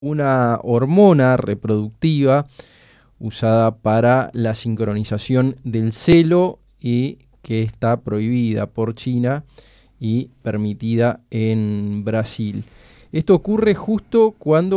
una hormona reproductiva usada para la sincronización del celo y que está prohibida por China y permitida en Brasil. Esto ocurre justo cuando